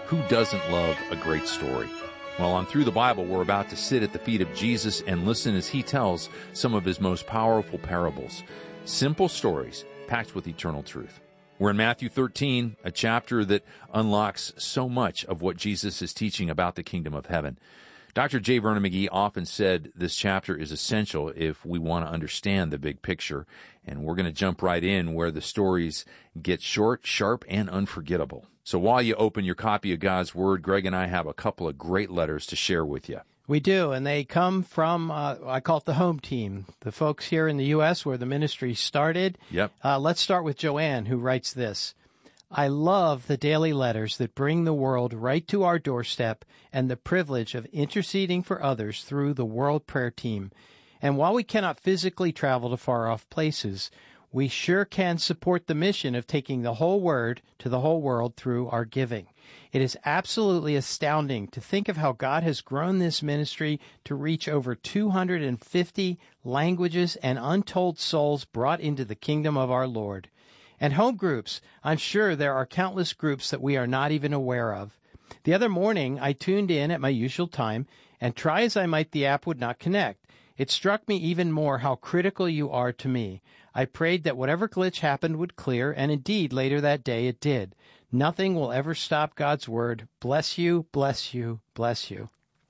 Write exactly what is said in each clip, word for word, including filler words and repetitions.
Who doesn't love a great story? Well, on Through the Bible, we're about to sit at the feet of Jesus and listen as he tells some of his most powerful parables. Simple stories packed with eternal truth. We're in Matthew thirteen, a chapter that unlocks so much of what Jesus is teaching about the kingdom of heaven. Doctor J. Vernon McGee often said this chapter is essential if we want to understand the big picture, and we're going to jump right in where the stories get short, sharp, and unforgettable. So while you open your copy of God's Word, Greg and I have a couple of great letters to share with you. We do, and they come from, uh, I call it the home team, the folks here in the U S where the ministry started. Yep. Uh, let's start with Joanne, who writes this. I love the daily letters that bring the world right to our doorstep and the privilege of interceding for others through the World Prayer Team. And while we cannot physically travel to far-off places, we sure can support the mission of taking the whole Word to the whole world through our giving. It is absolutely astounding to think of how God has grown this ministry to reach over two hundred fifty languages and untold souls brought into the kingdom of our Lord. And home groups, I'm sure there are countless groups that we are not even aware of. The other morning, I tuned in at my usual time, and try as I might, the app would not connect. It struck me even more how critical you are to me. I prayed that whatever glitch happened would clear, and indeed, later that day it did. Nothing will ever stop God's Word. Bless you, bless you, bless you.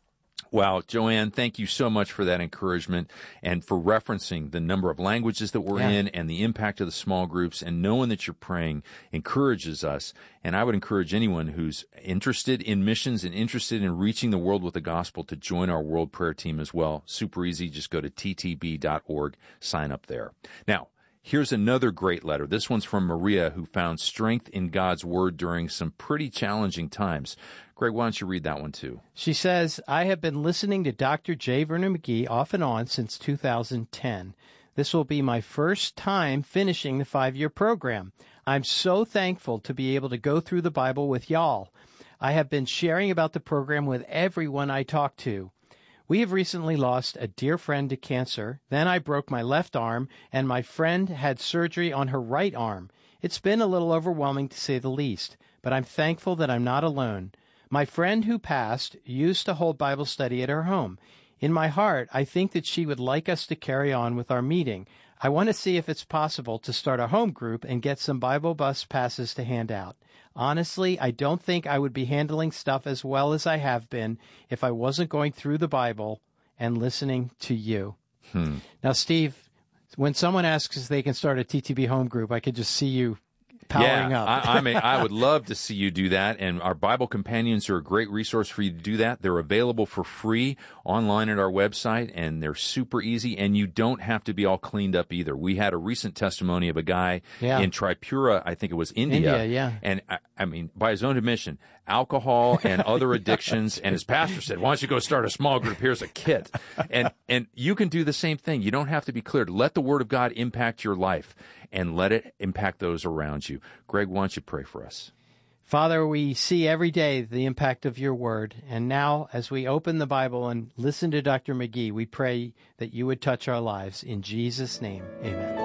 Wow, Joanne, thank you so much for that encouragement and for referencing the number of languages that we're Yeah. in and the impact of the small groups, and knowing that you're praying encourages us. And I would encourage anyone who's interested in missions and interested in reaching the world with the gospel to join our World Prayer Team as well. Super easy. Just go to T T B dot org, sign up there. Now, here's another great letter. This one's from Maria, who found strength in God's Word during some pretty challenging times. Greg, why don't you read that one too? She says, I have been listening to Doctor J. Vernon McGee off and on since two thousand ten. This will be my first time finishing the five-year program. I'm so thankful to be able to go through the Bible with y'all. I have been sharing about the program with everyone I talk to. We have recently lost a dear friend to cancer. Then I broke my left arm, and my friend had surgery on her right arm. It's been a little overwhelming, to say the least, but I'm thankful that I'm not alone. My friend who passed used to hold Bible study at her home. In my heart, I think that she would like us to carry on with our meeting. I want to see if it's possible to start a home group and get some Bible bus passes to hand out. Honestly, I don't think I would be handling stuff as well as I have been if I wasn't going through the Bible and listening to you. Hmm. Now, Steve, when someone asks if they can start a T T B home group, I could just see you powering yeah, up. I, I mean, I would love to see you do that, and our Bible companions are a great resource for you to do that. They're available for free online at our website, and they're super easy, and you don't have to be all cleaned up either. We had a recent testimony of a guy Yeah. in Tripura, I think it was India, India, yeah. and I, I mean, by his own admission, alcohol and other addictions, and his pastor said, why don't you go start a small group? Here's a kit. And and you can do the same thing. You don't have to be cleared. Let the Word of God impact your life, and let it impact those around you. Greg, why don't you pray for us? Father, we see every day the impact of your word. And now, as we open the Bible and listen to Doctor McGee, we pray that you would touch our lives. In Jesus' name, amen.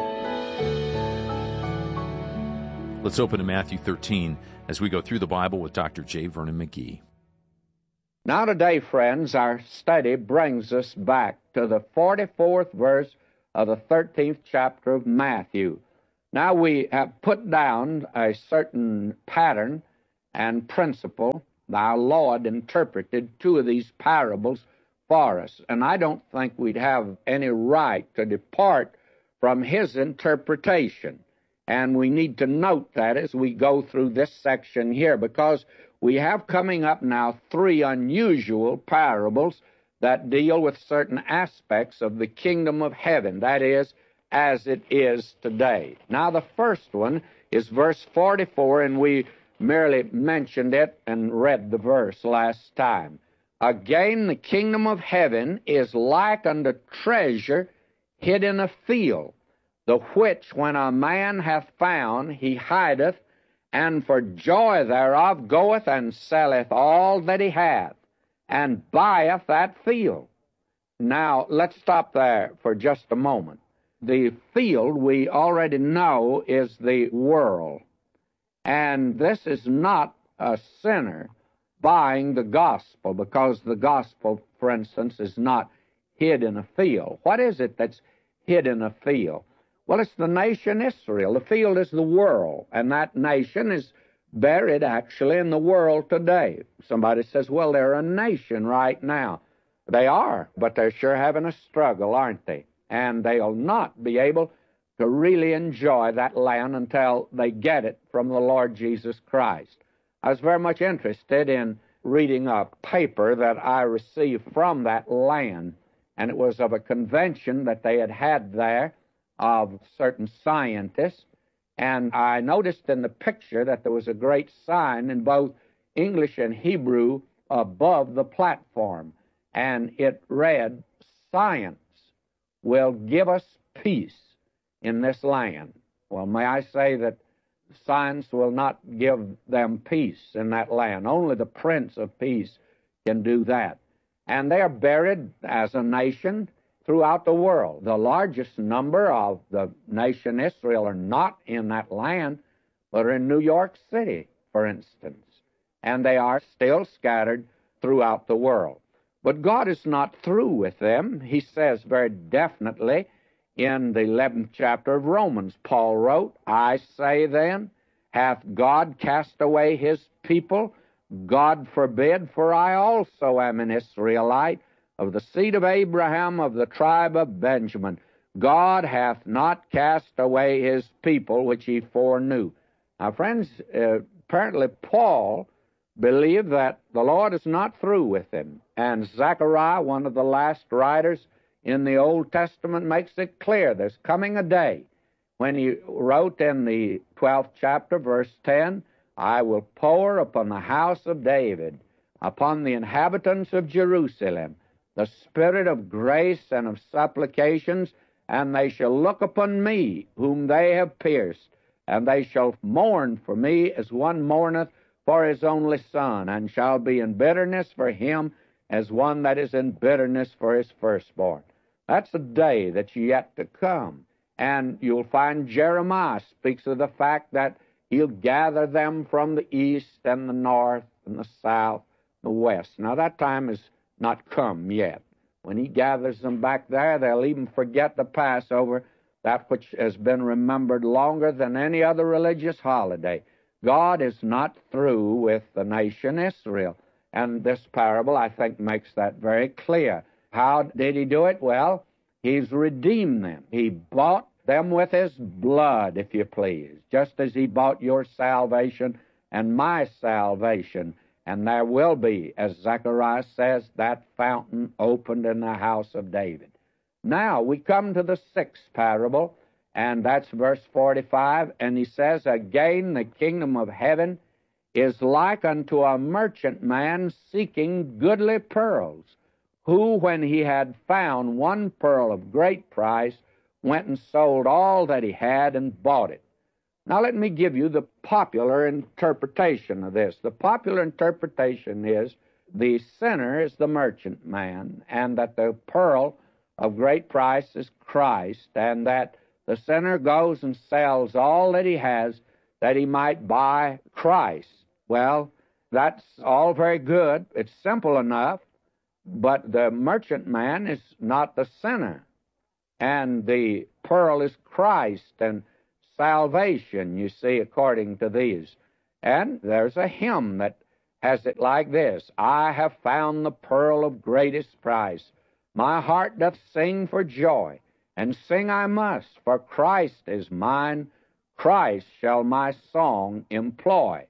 Let's open to Matthew thirteen as we go through the Bible with Doctor J. Vernon McGee. Now today, friends, our study brings us back to the forty-fourth verse of the thirteenth chapter of Matthew. Now we have put down a certain pattern and principle. Our Lord interpreted two of these parables for us, and I don't think we'd have any right to depart from His interpretation. And we need to note that as we go through this section here, because we have coming up now three unusual parables that deal with certain aspects of the kingdom of heaven, that is, as it is today. Now, the first one is verse forty-four, and we merely mentioned it and read the verse last time. Again, the kingdom of heaven is like unto treasure hid in a field, the which when a man hath found, he hideth, and for joy thereof goeth and selleth all that he hath, and buyeth that field. Now, let's stop there for just a moment. The field, we already know, is the world. And this is not a sinner buying the gospel, because the gospel, for instance, is not hid in a field. What is it that's hid in a field? Well, it's the nation Israel. The field is the world, and that nation is buried actually in the world today. Somebody says, well, they're a nation right now. They are, but they're sure having a struggle, aren't they? And they'll not be able to really enjoy that land until they get it from the Lord Jesus Christ. I was very much interested in reading a paper that I received from that land, and it was of a convention that they had had there of certain scientists, and I noticed in the picture that there was a great sign in both English and Hebrew above the platform, and it read, "Science will give us peace in this land." Well, may I say that science will not give them peace in that land. Only the Prince of Peace can do that. And they are buried as a nation throughout the world. The largest number of the nation Israel are not in that land, but are in New York City, for instance. And they are still scattered throughout the world. But God is not through with them. He says very definitely in the eleventh chapter of Romans, Paul wrote, "I say then, hath God cast away his people? God forbid, for I also am an Israelite, of the seed of Abraham, of the tribe of Benjamin. God hath not cast away his people, which he foreknew." Now, friends, uh, apparently Paul believed that the Lord is not through with him. And Zechariah, one of the last writers in the Old Testament, makes it clear there's coming a day when he wrote in the twelfth chapter, verse ten, "I will pour upon the house of David, upon the inhabitants of Jerusalem, the spirit of grace and of supplications, and they shall look upon me, whom they have pierced, and they shall mourn for me as one mourneth for his only son, and shall be in bitterness for him as one that is in bitterness for his firstborn." That's a day that's yet to come. And you'll find Jeremiah speaks of the fact that he'll gather them from the east and the north and the south, the west. Now, that time has not come yet. When he gathers them back there, they'll even forget the Passover, that which has been remembered longer than any other religious holiday. God is not through with the nation Israel. And this parable, I think, makes that very clear. How did he do it? Well, he's redeemed them. He bought them with his blood, if you please, just as he bought your salvation and my salvation. And there will be, as Zechariah says, that fountain opened in the house of David. Now, we come to the sixth parable, and that's verse forty-five, and he says, "Again, the kingdom of heaven is like unto a merchant man seeking goodly pearls, who, when he had found one pearl of great price, went and sold all that he had and bought it." Now let me give you the popular interpretation of this. The popular interpretation is the sinner is the merchant man, and that the pearl of great price is Christ, and that the sinner goes and sells all that he has that he might buy Christ. Well, that's all very good. It's simple enough. But the merchant man is not the sinner. And the pearl is Christ and salvation, you see, according to these. And there's a hymn that has it like this: "I have found the pearl of greatest price. My heart doth sing for joy, and sing I must, for Christ is mine. Christ shall my song employ."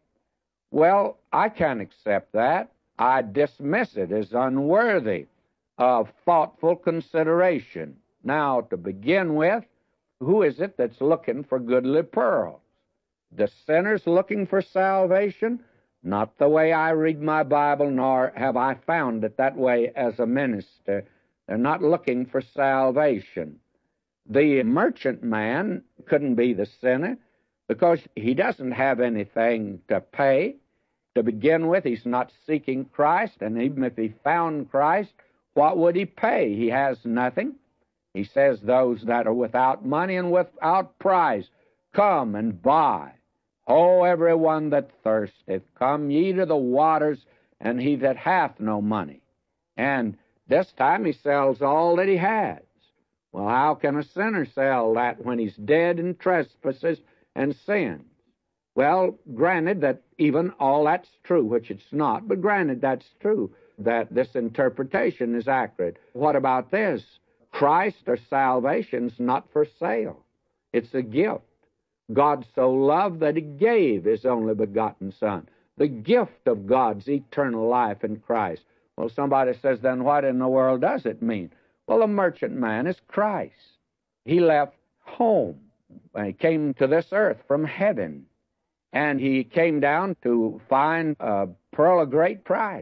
Well, I can't accept that. I dismiss it as unworthy of thoughtful consideration. Now, to begin with, who is it that's looking for goodly pearls? The sinner's looking for salvation? Not the way I read my Bible, nor have I found it that way as a minister. They're not looking for salvation. The merchant man couldn't be the sinner because he doesn't have anything to pay. To begin with, he's not seeking Christ, and even if he found Christ, what would he pay? He has nothing. He says, "Those that are without money and without prize, come and buy. Ho, every one that thirsteth, come ye to the waters, and he that hath no money. And this time he sells all that he has. Well, how can a sinner sell that when he's dead in trespasses and sins? Well, granted that even all that's true, which it's not, but granted that's true, that this interpretation is accurate. What about this? Christ or salvation's not for sale. It's a gift. God so loved that he gave his only begotten Son. The gift of God's eternal life in Christ. Well, somebody says, then what in the world does it mean? Well, a merchant man is Christ. He left home. He came to this earth from heaven. And he came down to find a pearl of great price.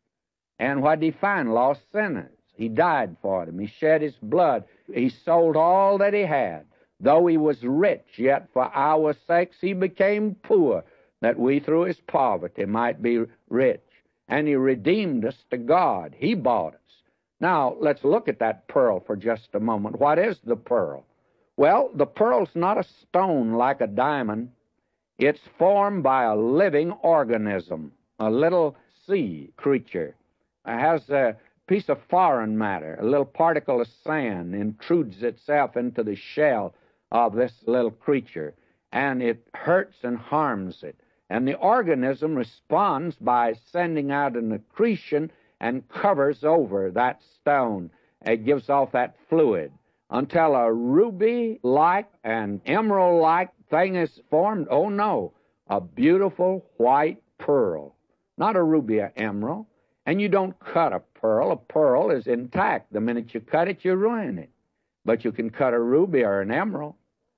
And what did he find? Lost sinners. He died for them. He shed his blood. He sold all that he had. Though he was rich, yet for our sakes he became poor, that we through his poverty might be rich. And he redeemed us to God. He bought us. Now, let's look at that pearl for just a moment. What is the pearl? Well, the pearl's not a stone like a diamond. It's formed by a living organism, a little sea creature. It has a piece of foreign matter, a little particle of sand intrudes itself into the shell of this little creature, and it hurts and harms it. And the organism responds by sending out an accretion and covers over that stone. It gives off that fluid until a ruby-like and emerald-like thing is formed. Oh, no, a beautiful white pearl, not a ruby or emerald. And you don't cut a pearl. A pearl is intact. The minute you cut it, you ruin it. But you can cut a ruby or an emerald.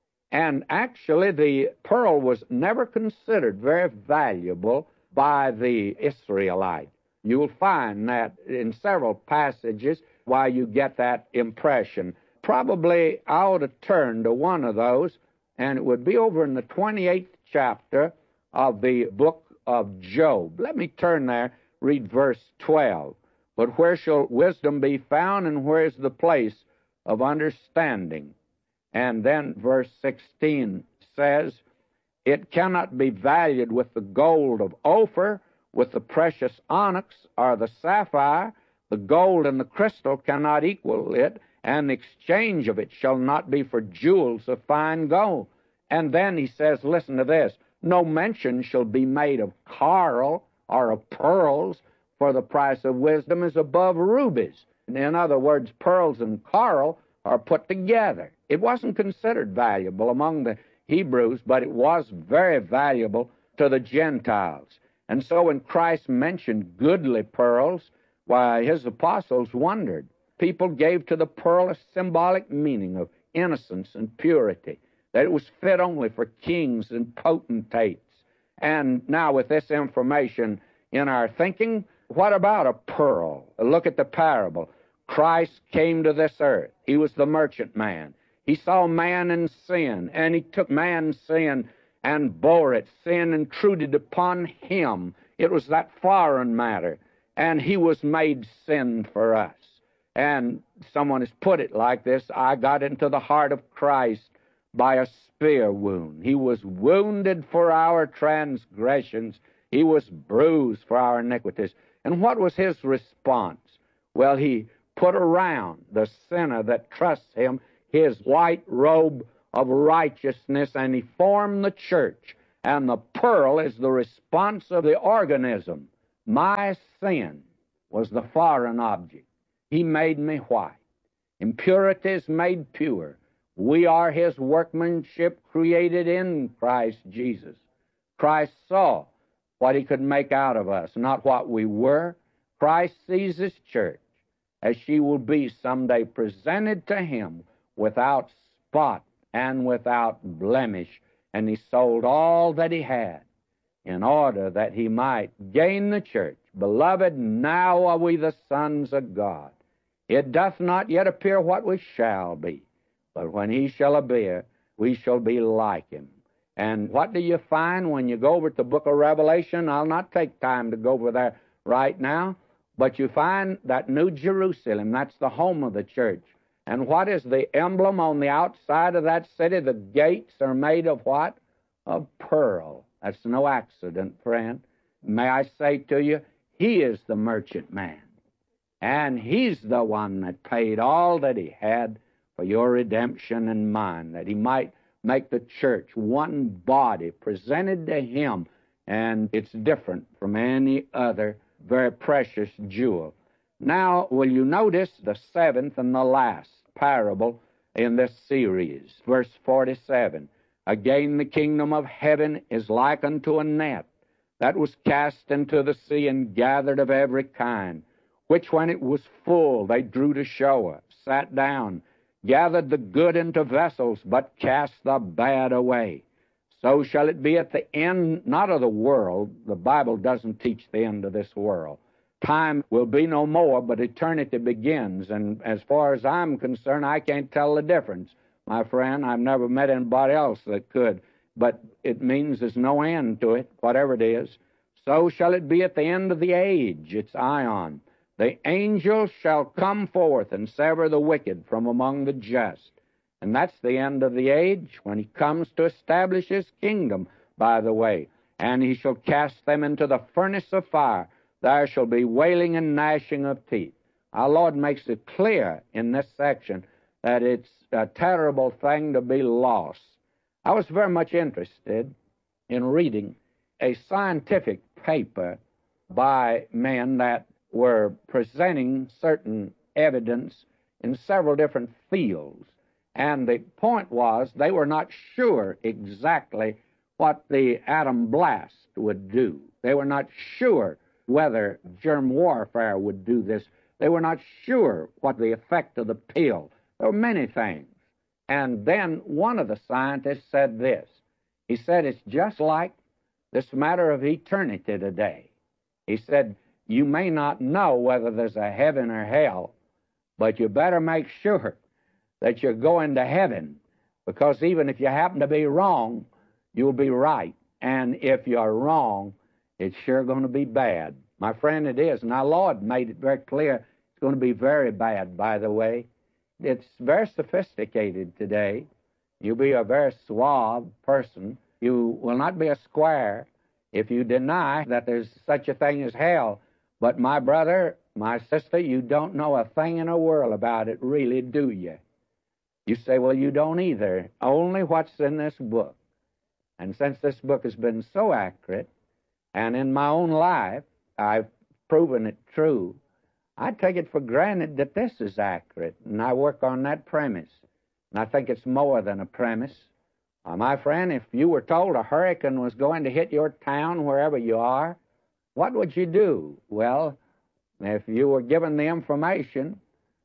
And actually, the pearl was never considered very valuable by the Israelite. You'll find that in several passages why you get that impression. Probably I ought to turn to one of those, and it would be over in the twenty-eighth chapter of the book of Job. Let me turn there, read verse twelve. But where shall wisdom be found, and where is the place of understanding? And then verse sixteen says, it cannot be valued with the gold of Ophir, with the precious onyx or the sapphire. The gold and the crystal cannot equal it, and the exchange of it shall not be for jewels of fine gold. And then he says, listen to this, no mention shall be made of coral or of pearls, for the price of wisdom is above rubies. In other words, pearls and coral are put together. It wasn't considered valuable among the Hebrews, but it was very valuable to the Gentiles. And so when Christ mentioned goodly pearls, why, his apostles wondered. People gave to the pearl a symbolic meaning of innocence and purity, that it was fit only for kings and potentates. And now with this information in our thinking, what about a pearl? Look at the parable. Christ came to this earth. He was the merchant man. He saw man in sin, and he took man's sin and bore it. Sin intruded upon him. It was that foreign matter, and he was made sin for us. And someone has put it like this, I got into the heart of Christ by a spear wound. He was wounded for our transgressions. He was bruised for our iniquities. And what was his response? Well, he put around the sinner that trusts him his white robe of righteousness, and he formed the church. And the pearl is the response of the organism. My sin was the foreign object. He made me white. Impurities made pure. We are his workmanship created in Christ Jesus. Christ saw what he could make out of us, not what we were. Christ sees his church as she will be someday presented to him without spot and without blemish. And he sold all that he had in order that he might gain the church. Beloved, now are we the sons of God. It doth not yet appear what we shall be, but when he shall appear, we shall be like him. And what do you find when you go over to the book of Revelation? I'll not take time to go over there right now, but you find that New Jerusalem, that's the home of the church. And what is the emblem on the outside of that city? The gates are made of what? Of pearl. That's no accident, friend. May I say to you, He is the merchant man, and He's the one that paid all that He had for your redemption and mine, that He might make the church one body presented to Him, and it's different from any other very precious jewel. Now, will you notice the seventh and the last parable in this series, verse forty-seven. Again, the kingdom of heaven is like unto a net that was cast into the sea and gathered of every kind, which when it was full they drew to shore, sat down, gathered the good into vessels, but cast the bad away. So shall it be at the end, not of the world. The Bible doesn't teach the end of this world. Time will be no more, but eternity begins. And as far as I'm concerned, I can't tell the difference. My friend, I've never met anybody else that could. But it means there's no end to it, whatever it is. So shall it be at the end of the age. It's Ion. The angels shall come forth and sever the wicked from among the just. And that's the end of the age, when He comes to establish His kingdom, by the way. And He shall cast them into the furnace of fire. There shall be wailing and gnashing of teeth. Our Lord makes it clear in this section that it's a terrible thing to be lost. I was very much interested in reading a scientific paper by men that were presenting certain evidence in several different fields. And the point was they were not sure exactly what the atom blast would do. They were not sure whether germ warfare would do this. They were not sure what the effect of the pill. There were many things. And then one of the scientists said this. He said, it's just like this matter of eternity today. He said, you may not know whether there's a heaven or hell, but you better make sure that you're going to heaven, because even if you happen to be wrong, you'll be right. And if you're wrong, it's sure going to be bad. My friend, it is. And our Lord made it very clear it's going to be very bad, by the way. It's very sophisticated today. You'll be a very suave person. You will not be a square if you deny that there's such a thing as hell. But my brother, my sister, you don't know a thing in the world about it, really, do you? You say, well, you don't either. Only what's in this book. And since this book has been so accurate, and in my own life, I've proven it true, I take it for granted that this is accurate, and I work on that premise. And I think it's more than a premise. Uh, my friend, if you were told a hurricane was going to hit your town wherever you are, what would you do? Well, if you were given the information,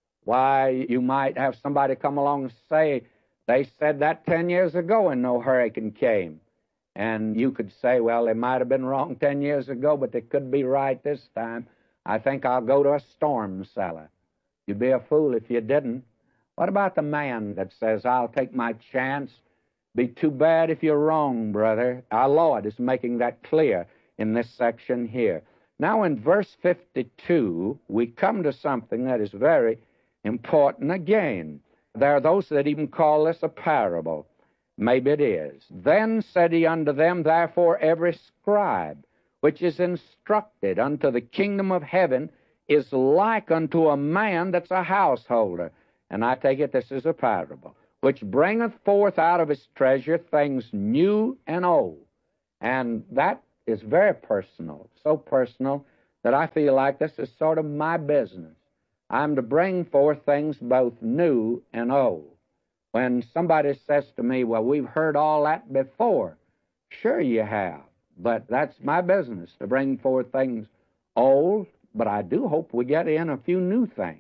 why, you might have somebody come along and say, they said that ten years ago and no hurricane came. And you could say, well, they might have been wrong ten years ago, but they could be right this time. I think I'll go to a storm cellar. You'd be a fool if you didn't. What about the man that says, I'll take my chance? Be too bad if you're wrong, brother. Our Lord is making that clear in this section here. Now in verse fifty-two, we come to something that is very important again. There are those that even call this a parable. Maybe it is. Then said he unto them, therefore every scribe which is instructed unto the kingdom of heaven is like unto a man that's a householder. And I take it this is a parable, which bringeth forth out of his treasure things new and old. And that is very personal, so personal that I feel like this is sort of my business. I'm to bring forth things both new and old. When somebody says to me, well, we've heard all that before, sure you have, but that's my business, to bring forth things old, but I do hope we get in a few new things.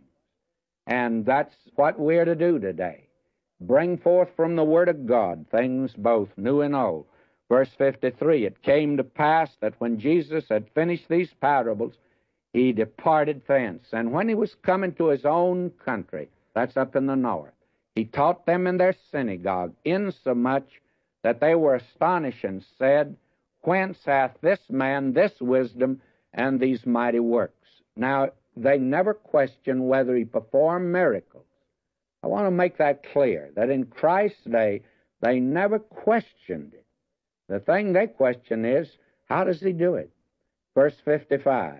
And that's what we're to do today. Bring forth from the Word of God things both new and old. Verse fifty-three, it came to pass that when Jesus had finished these parables, he departed thence. And when he was coming to his own country, that's up in the north, he taught them in their synagogue, insomuch that they were astonished and said, whence hath this man this wisdom and these mighty works? Now, they never questioned whether he performed miracles. I want to make that clear, that in Christ's day, they never questioned it. The thing they question is, how does he do it? Verse fifty-five,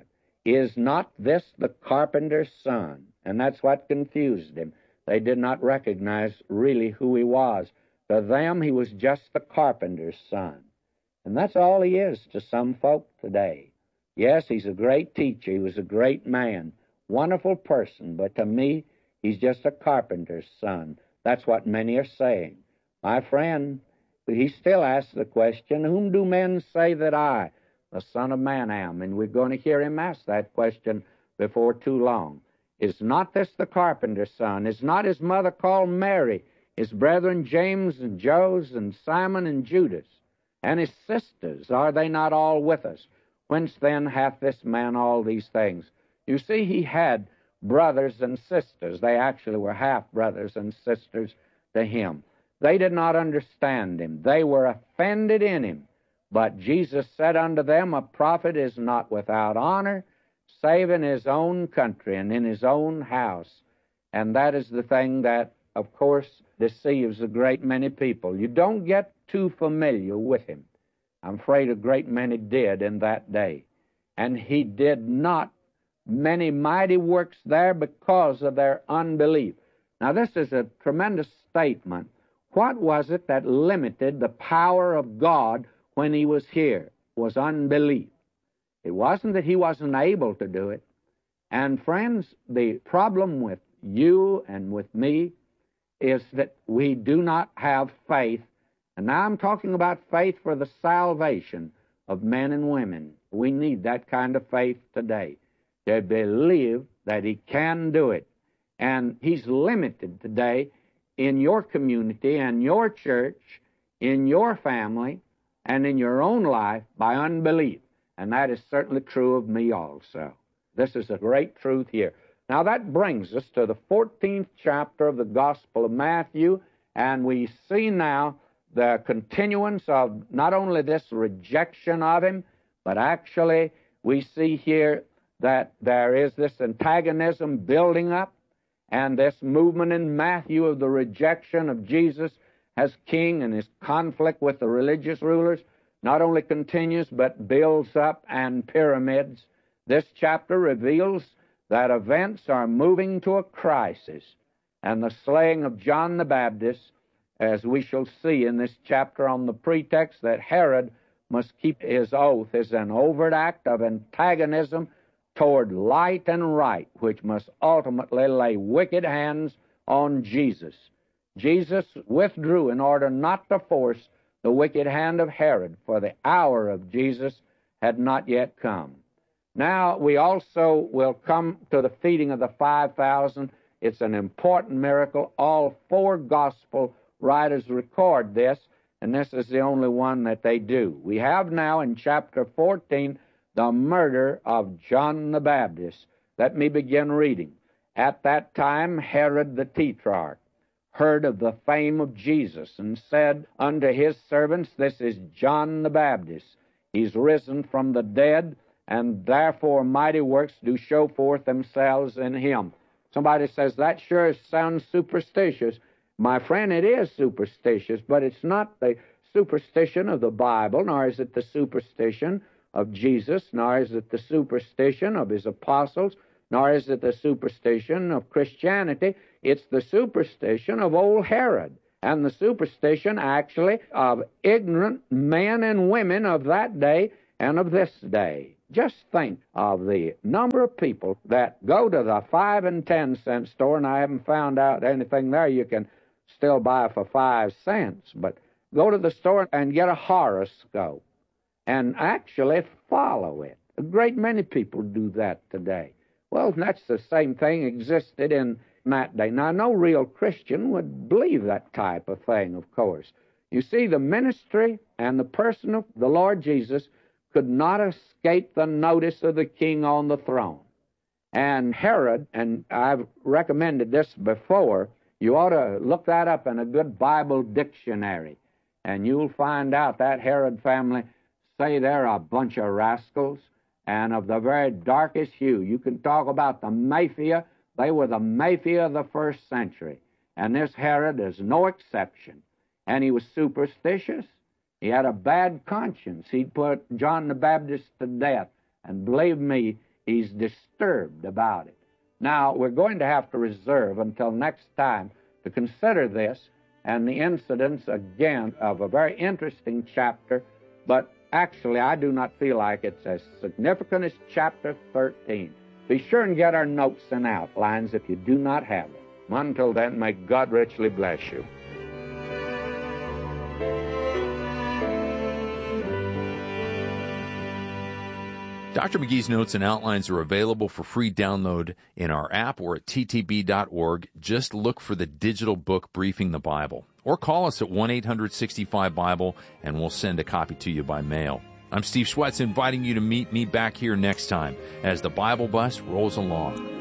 Is not this the carpenter's son? And that's what confused him. They did not recognize really who he was. To them, he was just the carpenter's son. And that's all he is to some folk today. Yes, he's a great teacher. He was a great man, wonderful person, but to me, he's just a carpenter's son. That's what many are saying. My friend, he still asks the question, whom do men say that I, the Son of Man, am? And we're going to hear him ask that question before too long. Is not this the carpenter's son? Is not his mother called Mary, his brethren James and Joses and Simon and Judas? And his sisters, are they not all with us? Whence then hath this man all these things? You see, he had brothers and sisters. They actually were half-brothers and sisters to him. They did not understand him. They were offended in him. But Jesus said unto them, a prophet is not without honor, save in his own country and in his own house. And that is the thing that, of course, deceives a great many people. You don't get too familiar with him. I'm afraid a great many did in that day. And he did not many mighty works there because of their unbelief. Now, this is a tremendous statement. What was it that limited the power of God when he was here? It was unbelief. It wasn't that he wasn't able to do it. And friends, the problem with you and with me is that we do not have faith. And now I'm talking about faith for the salvation of men and women. We need that kind of faith today, to believe that he can do it. And he's limited today in your community and your church, in your family, and in your own life by unbelief. And that is certainly true of me also. This is a great truth here. Now that brings us to the fourteenth chapter of the Gospel of Matthew, and we see now the continuance of not only this rejection of him, but actually we see here that there is this antagonism building up, and this movement in Matthew of the rejection of Jesus as king and his conflict with the religious rulers not only continues but builds up and pyramids. This chapter reveals that events are moving to a crisis, and the slaying of John the Baptist, as we shall see in this chapter on the pretext that Herod must keep his oath, is an overt act of antagonism toward light and right, which must ultimately lay wicked hands on Jesus. Jesus withdrew in order not to force the wicked hand of Herod, for the hour of Jesus had not yet come. Now, we also will come to the feeding of the five thousand. It's an important miracle. All four gospel writers record this, and this is the only one that they do. We have now in chapter fourteen the murder of John the Baptist. Let me begin reading. At that time Herod the Tetrarch heard of the fame of Jesus, and said unto his servants, This is John the Baptist. He's risen from the dead, and therefore mighty works do show forth themselves in him. Somebody says, that sure sounds superstitious. My friend, it is superstitious, but it's not the superstition of the Bible, nor is it the superstition of Jesus, nor is it the superstition of his apostles, nor is it the superstition of Christianity. It's the superstition of old Herod, and the superstition actually of ignorant men and women of that day and of this day. Just think of the number of people that go to the five and ten cent store, and I haven't found out anything there you can still buy for five cents, but go to the store and get a horoscope and actually follow it. A great many people do that today. Well, that's the same thing existed in that day. Now, no real Christian would believe that type of thing, of course. You see, the ministry and the person of the Lord Jesus could not escape the notice of the king on the throne. And Herod, and I've recommended this before, you ought to look that up in a good Bible dictionary, and you'll find out that Herod family say they're a bunch of rascals and of the very darkest hue. You can talk about the mafia. They were the mafia of the first century, and this Herod is no exception. And he was superstitious. He had a bad conscience. He'd put John the Baptist to death, and believe me, He's disturbed about it. Now, we're going to have to reserve until next time to consider this and the incidents, again, of a very interesting chapter, but actually I do not feel like it's as significant as chapter thirteen. Be sure and get our notes and outlines if you do not have them. Until then, may God richly bless you. Doctor McGee's notes and outlines are available for free download in our app or at t t b dot org. Just look for the digital book Briefing the Bible. Or call us at one eight hundred sixty-five Bible and we'll send a copy to you by mail. I'm Steve Schwetz, inviting you to meet me back here next time as the Bible Bus rolls along.